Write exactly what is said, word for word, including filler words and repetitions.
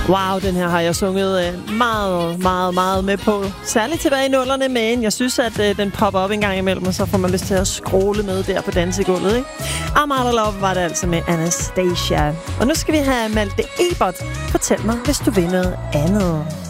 Wow, den her har jeg sunget meget, meget, meget med på. Særligt tilbage i nullerne, men jeg synes, at øh, den popper op en gang imellem, og så får man lyst til at scrolle med der på dansegulvet, ikke? Amara Love var det altså med Anastasia. Og nu skal vi have Malte Ebert. Fortæl mig, hvis du vil noget andet.